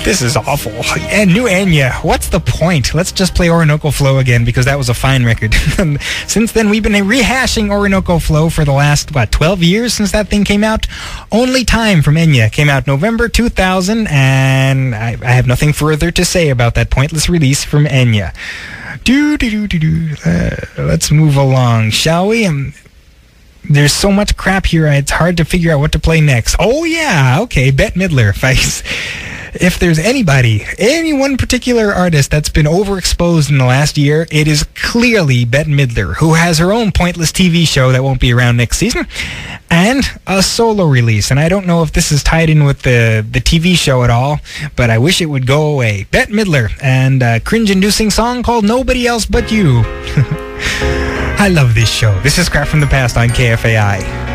This is awful. And new Enya. What's the point? Let's just play Orinoco Flow again because that was a fine record. Since then, we've been rehashing Orinoco Flow for the last, 12 years since that thing came out? Only Time from Enya came out November 2000, and I have nothing further to say about that pointless release from Enya. Let's move along, shall we? There's so much crap here, it's hard to figure out what to play next. Oh, yeah, okay, Bette Midler. If there's any one particular artist that's been overexposed in the last year, it is clearly Bette Midler, who has her own pointless TV show that won't be around next season, and a solo release. And I don't know if this is tied in with the TV show at all, but I wish it would go away. Bette Midler and a cringe-inducing song called Nobody Else But You. I love this show. This is Crap from the Past on KFAI.